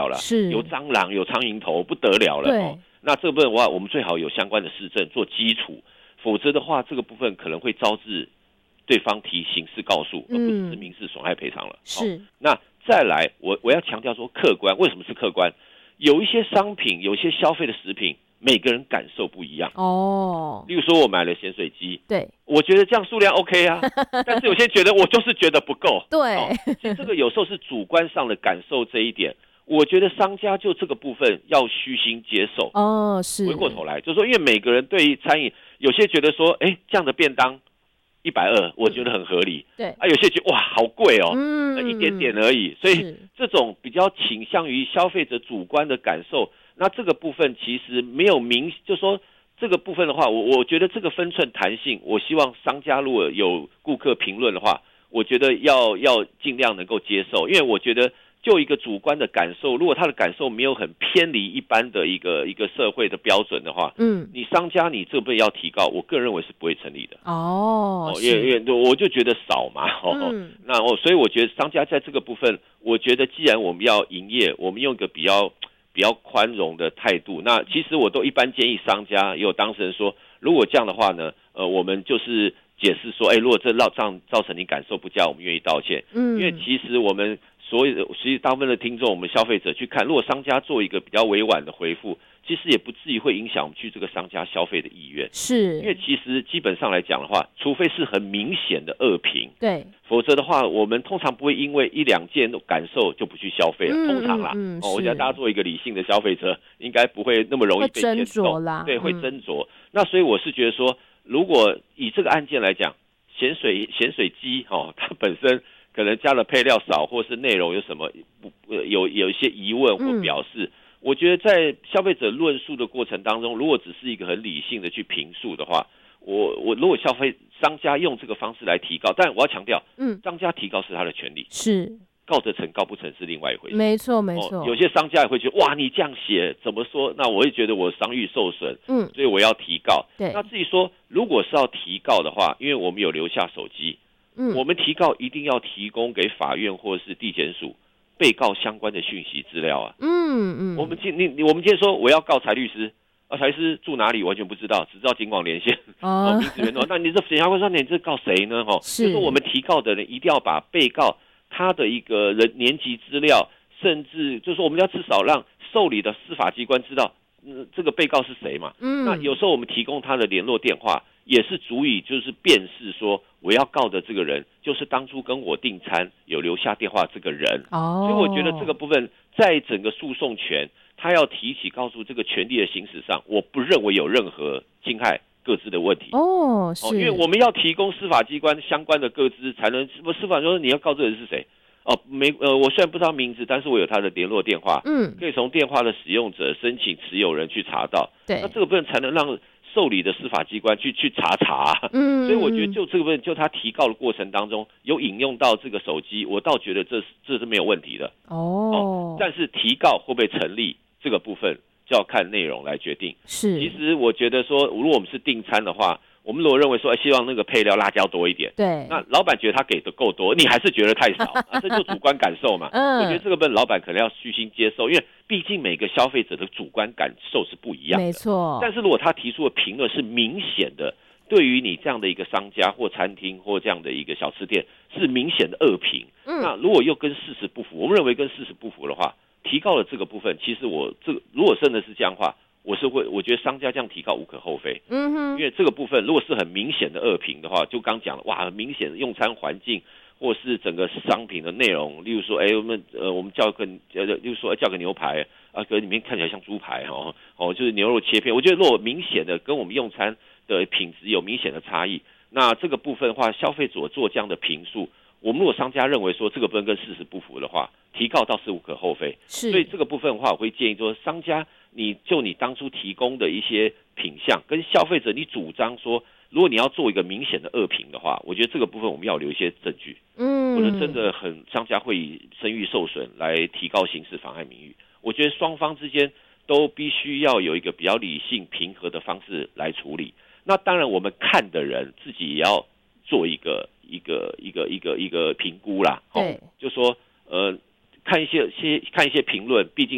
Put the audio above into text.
了， 是有蟑螂有苍蝇头不得了了哦。那这部分的话，我们最好有相关的事证做基础，否则的话，这个部分可能会招致对方提刑事告诉，而不只是民事损害赔偿了。 是。 那再来，我要强调说客观，为什么是客观？有一些商品，有一些消费的食品，每个人感受不一样哦。例如说，我买了咸水鸡， 对， 我觉得这样数量 OK 啊，但是有些觉得我就是觉得不够。 对， 其实这个有时候是主观上的感受这一点，我觉得商家就这个部分要虚心接受。 哦，是。 回过头来，就是说，因为每个人对于餐饮，有些觉得说，这样的便当120，我觉得很合理。 对啊，有些觉得哇好贵哦，一点点而已。所以这种比较倾向于消费者主观的感受，那这个部分其实没有就说这个部分的话，我觉得这个分寸弹性，我希望商家如果有顾客评论的话，我觉得要尽量能够接受，因为我觉得就一个主观的感受，如果他的感受没有很偏离一般的一个社会的标准的话，你商家你这部分要提高，我个人认为是不会成立的。因为我就觉得少嘛，那所以我觉得商家在这个部分，我觉得既然我们要营业，我们用一个比较宽容的态度。那其实我都一般建议商家，也有当事人说，如果这样的话呢，我们就是解释说，如果这造成你感受不佳，我们愿意道歉。因为其实我们其实大部分的听众，我们消费者去看，如果商家做一个比较委婉的回复，其实也不至于会影响我们去这个商家消费的意愿。是，因为其实基本上来讲的话，除非是很明显的恶评，对，否则的话，我们通常不会因为1-2件感受就不去消费了。通常啦，我觉得大家做一个理性的消费者，应该不会那么容易被牵动，对，会斟酌。那所以我是觉得说，如果以这个案件来讲，咸水鸡它本身可能加了配料少，或是内容有什么有一些疑问或表示，我觉得在消费者论述的过程当中，如果只是一个很理性的去评述的话，我如果商家用这个方式来提高，但我要强调，商家提高是他的权利，是告得成告不成是另外一回事。没错没错，有些商家也会觉得哇，你这样写怎么说？那我会觉得我商誉受损，所以我要提告。对，那至于说如果是要提告的话，因为我们有留下手机，我们提告一定要提供给法院或是地检署被告相关的讯息资料啊。我们今天说我要告柴律师。柴律师住哪里完全不知道，只知道警广连线名字原那你这检察官说你这告谁呢？就是我们提告的人一定要把被告他的一个年级资料，甚至就是说我们要至少让受理的司法机关知道这个被告是谁嘛。那有时候我们提供他的联络电话，也是足以就是辨识说我要告的这个人就是当初跟我订餐有留下电话这个人。所以我觉得这个部分在整个诉讼权他要提起告诉这个权利的行使上，我不认为有任何侵害个资的问题。因为我们要提供司法机关相关的个资，才能司法说你要告这个人是谁。我虽然不知道名字，但是我有他的联络电话，可以从电话的使用者、申请持有人去查到。对，那这个部分才能让受理的司法机关去查。所以我觉得就这个部分，就他提告的过程当中有引用到这个手机，我倒觉得这是没有问题的。但是提告会不会成立？这个部分就要看内容来决定。其实我觉得说，如果我们是订餐的话，我们如果认为说，希望那个配料辣椒多一点，对，那老板觉得他给的够多，你还是觉得太少，这就主观感受嘛。我觉得这个部分老板可能要虚心接受，因为毕竟每个消费者的主观感受是不一样的。没错。但是如果他提出的评论是明显的，对于你这样的一个商家或餐厅或这样的一个小吃店是明显的恶评，那如果又跟事实不符，我们认为跟事实不符的话，提告了这个部分，其实如果真的是这样的话，我觉得商家这样提告无可厚非。因为这个部分如果是很明显的恶评的话，就刚讲了，哇，很明显的用餐环境或是整个商品的内容，例如说，我们例如说叫个牛排可里面看起来像猪排就是牛肉切片，我觉得如果明显的跟我们用餐的品质有明显的差异，那这个部分的话，消费者做这样的评述，我们如果商家认为说这个部分跟事实不符的话，提告倒是无可厚非。所以这个部分的话，我会建议说，商家你当初提供的一些品项，跟消费者你主张说，如果你要做一个明显的恶评的话，我觉得这个部分我们要留一些证据。或者真的商家会以声誉受损来提高刑事妨害名誉。我觉得双方之间都必须要有一个比较理性平和的方式来处理。那当然，我们看的人自己也要做一个评估啦。对，就说看一些评论，毕竟。